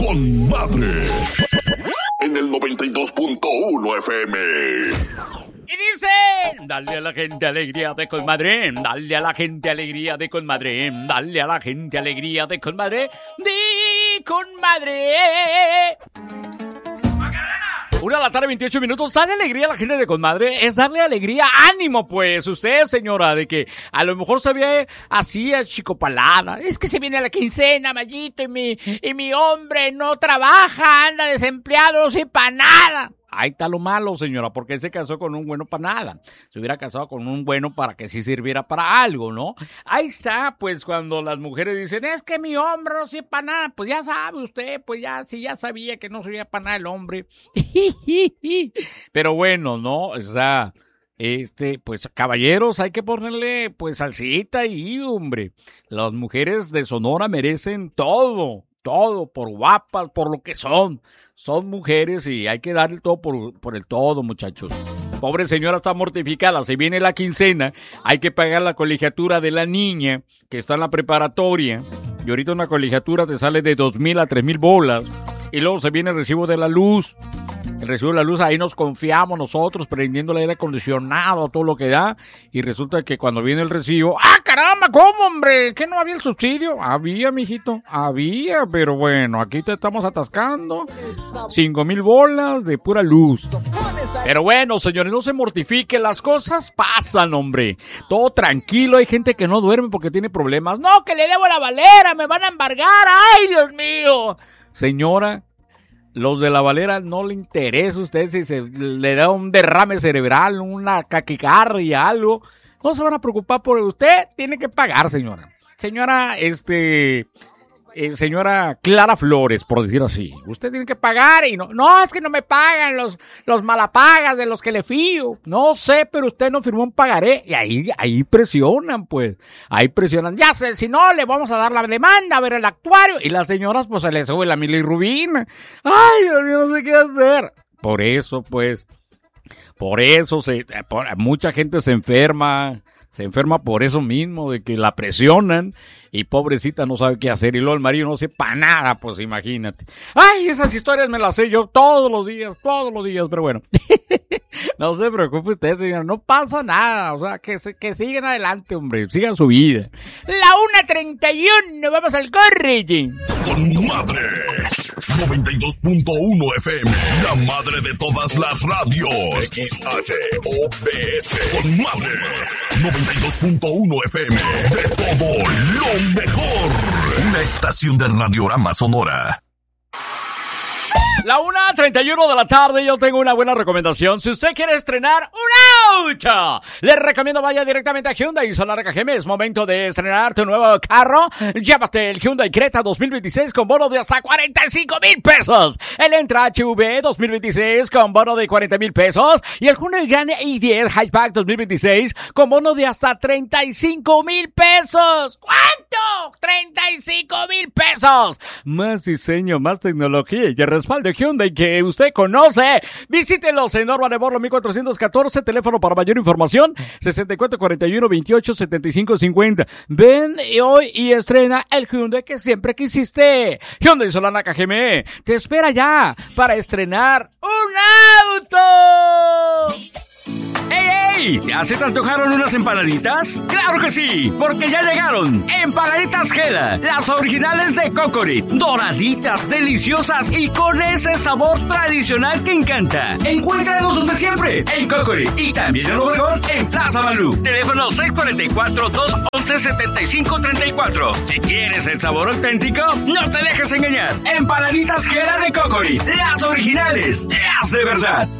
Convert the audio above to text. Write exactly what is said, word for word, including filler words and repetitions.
con madre. En el noventa y dos punto uno F M. Y dice, dale a la gente alegría de Conmadre, dale a la gente alegría de Conmadre, dale a la gente alegría de Conmadre, de Conmadre. Una de la tarde, veintiocho minutos. Darle alegría a la gente de Conmadre es darle alegría, ánimo, pues. Usted, señora, de que a lo mejor se ve así achicopalada. Es que se viene la quincena, Mayito, y mi, y mi hombre no trabaja, anda desempleado, no sirve para nada. Ahí está lo malo, señora, porque él se casó con un bueno para nada. Se hubiera casado con un bueno para que sí sirviera para algo, ¿no? Ahí está, pues, cuando las mujeres dicen, es que mi hombre no sirve para nada. Pues ya sabe usted, pues ya, sí ya sabía que no servía para nada el hombre. Pero bueno, ¿no? O sea, este, pues, caballeros, hay que ponerle, pues, salsita ahí, hombre. Las mujeres de Sonora merecen todo. Todo, por guapas, por lo que son. Son mujeres y hay que darle todo por, por el todo, muchachos. Pobre señora está mortificada, se viene la quincena, hay que pagar la colegiatura de la niña que está en la preparatoria. Y ahorita una colegiatura te sale de dos mil a tres mil bolas. Y luego se viene el recibo de la luz. El recibo de la luz, ahí nos confiamos nosotros, prendiendo el aire acondicionado, todo lo que da. Y resulta que cuando viene el recibo, ¡ah, caramba! ¿Cómo, hombre? ¿Qué no había el subsidio? Había, mijito, había, pero bueno, aquí te estamos atascando. Cinco mil bolas de pura luz. Pero bueno, señores, no se mortifiquen, las cosas pasan, hombre. Todo tranquilo, hay gente que no duerme porque tiene problemas. No, que le debo la Valera, me van a embargar, ¡ay, Dios mío! Señora, los de la Valera no le interesa a usted si se le da un derrame cerebral, una caquicardia, algo. No se van a preocupar por usted, tiene que pagar, señora. Señora, este... Eh, señora Clara Flores, por decir así. Usted tiene que pagar y no... No, es que no me pagan los, los malapagas de los que le fío. No sé, pero usted no firmó un pagaré. Y ahí, ahí presionan, pues. Ahí presionan. Ya sé, si no, le vamos a dar la demanda, a ver el actuario. Y las señoras, pues, se les sube la milirrubina. Ay, Dios mío, no sé qué hacer. Por eso, pues... Por eso, se, por, mucha gente se enferma... Se enferma por eso mismo, de que la presionan y pobrecita no sabe qué hacer. Y luego el marido no sepa nada, pues imagínate. Ay, esas historias me las sé yo todos los días, todos los días, pero bueno. No se preocupe usted, señor, no pasa nada. O sea, que, que sigan adelante, hombre, sigan su vida. La una treinta y uno, vamos al corre. Con madre, noventa y dos punto uno F M, la madre de todas las radios. X H O B S, con madre, noventa y dos punto uno F M, de todo lo mejor. Una estación de Radiorama Sonora. La una treinta y uno de la tarde, yo tengo una buena recomendación. Si usted quiere estrenar un auto, le recomiendo vaya directamente a Hyundai Solar G M. Es momento de estrenar tu nuevo carro. Llévate el Hyundai Creta dos mil veintiséis con bono de hasta cuarenta y cinco mil pesos. El Entra H V dos mil veintiséis con bono de cuarenta mil pesos. Y el Hyundai Grand i diez Hatchback dos mil veintiséis con bono de hasta treinta y cinco mil pesos. ¿Cuánto? treinta y cinco mil pesos. Más diseño, más tecnología y el respaldo Hyundai que usted conoce. Visítelos en Norma de Borlo mil cuatrocientos catorce, teléfono para mayor información sesenta y cuatro cuarenta y uno veintiocho setenta y cinco cincuenta. Ven hoy y estrena el Hyundai que siempre quisiste. Hyundai Solana K G M te espera ya para estrenar un auto. ¡Ey, ey! ¿Ya se te antojaron unas empanaditas? ¡Claro que sí! Porque ya llegaron Empanaditas Gela, las originales de Cocorit, doraditas, deliciosas y con ese sabor tradicional que encanta. Encuéntranos donde siempre, en Cocorit y también en Obregón, en Plaza Balú. Teléfono seis cuatro cuatro, dos once, setenta y cinco treinta y cuatro. Si quieres el sabor auténtico, no te dejes engañar. Empanaditas Gela de Cocorit, las originales, las de verdad.